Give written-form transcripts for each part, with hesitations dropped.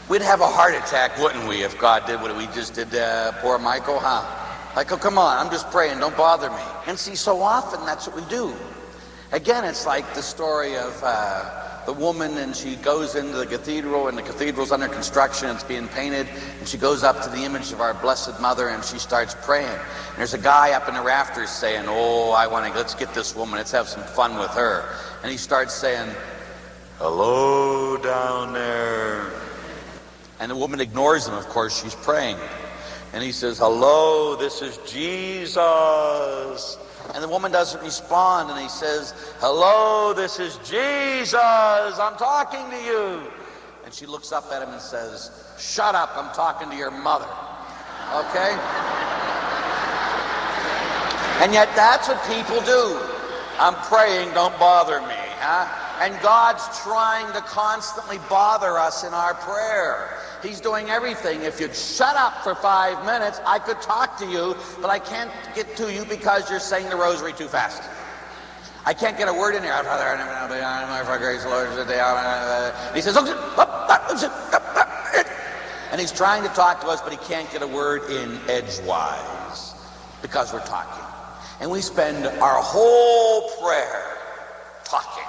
We'd have a heart attack, wouldn't we, if God did what we just did to poor Michael, huh? Like, oh, come on, I'm just praying, don't bother me. And see, so often that's what we do. Again, it's like the story of the woman, and she goes into the cathedral, and the cathedral's under construction, it's being painted, and she goes up to the image of our Blessed Mother, and she starts praying. And there's a guy up in the rafters saying, oh, let's get this woman, let's have some fun with her. And he starts saying, hello down there. And the woman ignores him, of course, she's praying. And he says, hello, this is Jesus. And the woman doesn't respond, and he says, hello, this is Jesus, I'm talking to you. And she looks up at him and says, shut up, I'm talking to your mother. Okay? And yet that's what people do. I'm praying, don't bother me, huh? And God's trying to constantly bother us in our prayer. He's doing everything. If you'd shut up for 5 minutes, I could talk to you, but I can't get to you because you're saying the rosary too fast. I can't get a word in here. He says, and he's trying to talk to us, but he can't get a word in edgewise because we're talking. And we spend our whole prayer talking.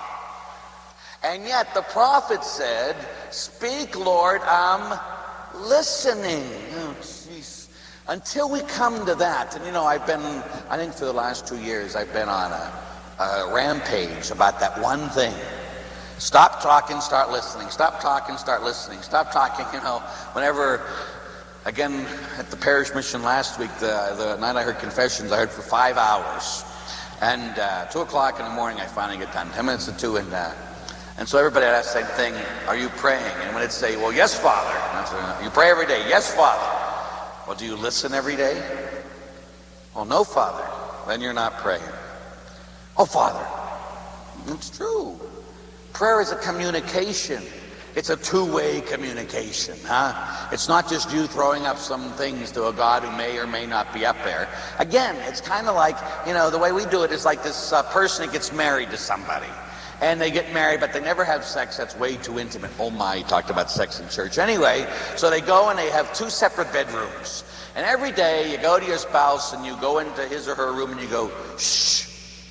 And yet the prophet said, speak, Lord, I'm listening. Oh, jeez. Until we come to that, and I think for the last 2 years, I've been on a rampage about that one thing. Stop talking, start listening. Stop talking, start listening. Stop talking, whenever, again, at the parish mission last week, the night I heard confessions, I heard for 5 hours. And 2 o'clock in the morning, I finally get done, 10 minutes to 2, and so everybody had asked the same thing, are you praying? And when it'd say, well, yes, Father. You pray every day. Yes, Father. Well, do you listen every day? Well, no, Father. Then you're not praying. Oh, Father. It's true. Prayer is a communication. It's a two-way communication, huh? It's not just you throwing up some things to a God who may or may not be up there. Again, it's kind of like, the way we do it is like this person that gets married to somebody. And they get married, but they never have sex. That's way too intimate. Oh my, he talked about sex in church. Anyway, so they go and they have 2 separate bedrooms. And every day you go to your spouse and you go into his or her room and you go, shh.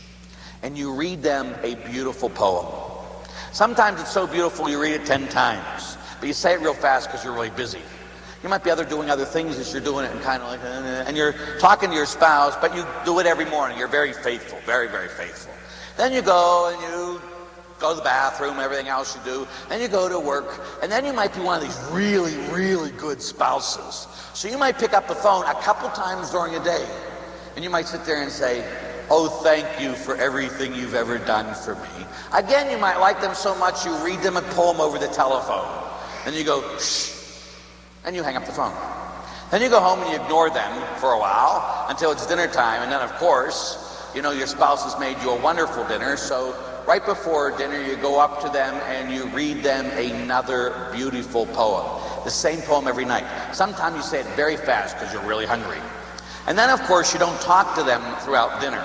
And you read them a beautiful poem. Sometimes it's so beautiful you read it 10 times. But you say it real fast because you're really busy. You might be doing other things as you're doing it, and kind of like, and you're talking to your spouse, but you do it every morning. You're very faithful, very, very faithful. Then you go and you go to the bathroom, everything else you do, then you go to work, and then you might be one of these really, really good spouses. So you might pick up the phone a couple times during a day, and you might sit there and say, oh, thank you for everything you've ever done for me. Again, you might like them so much you read them a poem over the telephone, and you go, shh, and you hang up the phone. Then you go home and you ignore them for a while until it's dinner time, and then of course, your spouse has made you a wonderful dinner, so right before dinner you go up to them and you read them another beautiful poem. The same poem every night. Sometimes you say it very fast because you're really hungry. And then of course you don't talk to them throughout dinner.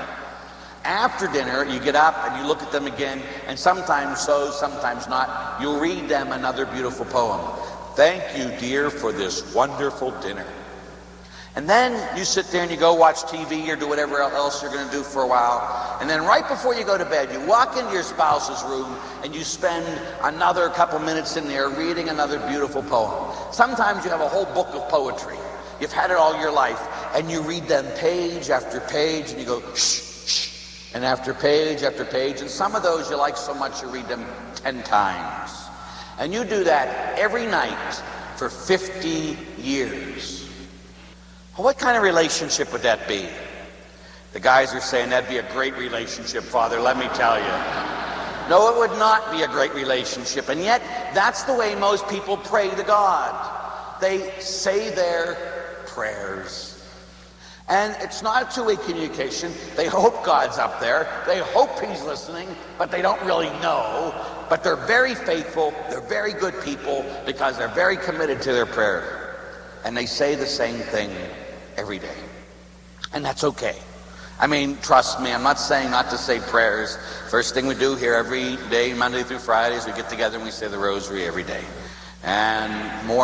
After dinner you get up and you look at them again, and sometimes so, sometimes not, you'll read them another beautiful poem. Thank you, dear, for this wonderful dinner. And then you sit there and you go watch TV or do whatever else you're going to do for a while. And then right before you go to bed, you walk into your spouse's room and you spend another couple minutes in there reading another beautiful poem. Sometimes you have a whole book of poetry. You've had it all your life, and you read them page after page, and you go, shh, shh, and after page, and some of those you like so much you read them 10 times. And you do that every night for 50 years. Well, what kind of relationship would that be? The guys are saying that'd be a great relationship, Father, let me tell you. No, it would not be a great relationship, and yet that's the way most people pray to God. They say their prayers. And it's not a two-way communication. They hope God's up there. They hope he's listening, but they don't really know. But they're very faithful. They're very good people because they're very committed to their prayer. And they say the same thing every day. And that's okay. I mean, trust me, I'm not saying not to say prayers. First thing we do here every day, Monday through Friday, is we get together and we say the rosary every day. And more